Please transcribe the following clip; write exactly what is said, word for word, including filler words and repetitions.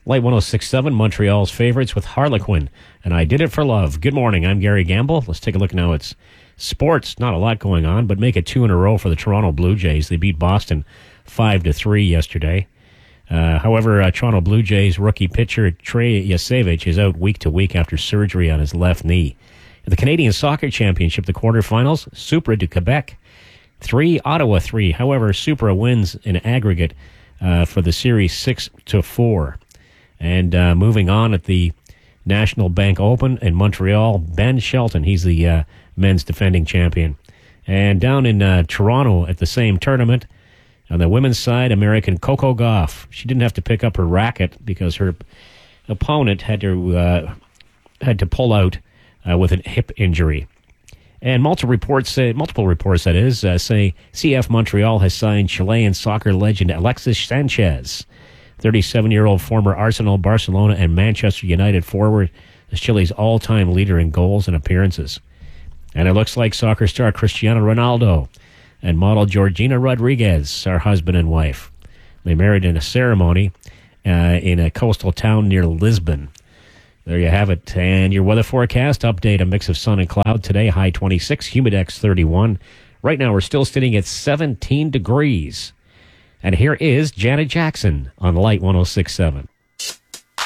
Light one oh six point seven, Montreal's favorites with Harlequin, and I Did It for Love. Good morning, I'm Gary Gamble. Let's take a look now at sports. Not a lot going on, but make it two in a row for the Toronto Blue Jays. They beat Boston five to three yesterday. Uh, however, uh, Toronto Blue Jays rookie pitcher Trey Yasevich is out week to week after surgery on his left knee. At the Canadian Soccer Championship, the quarterfinals, Supra de Quebec three, Ottawa three. However, Supra wins in aggregate uh, for the series six to four. And uh, moving on at the National Bank Open in Montreal, Ben Shelton, he's the uh, men's defending champion. And down in uh, Toronto at the same tournament, on the women's side, American Coco Gauff. She didn't have to pick up her racket because her opponent had to uh, had to pull out uh, with a hip injury. And multiple reports say, multiple reports that is, uh, say C F Montreal has signed Chilean soccer legend Alexis Sanchez, thirty-seven-year-old former Arsenal, Barcelona, and Manchester United forward, is Chile's all-time leader in goals and appearances. And it looks like soccer star Cristiano Ronaldo and model Georgina Rodriguez are husband and wife. They married in a ceremony uh, in a coastal town near Lisbon. There you have it. And your weather forecast update, a mix of sun and cloud today, high twenty-six, humidex thirty-one. Right now we're still sitting at seventeen degrees. And here is Janet Jackson on Light one oh six point seven.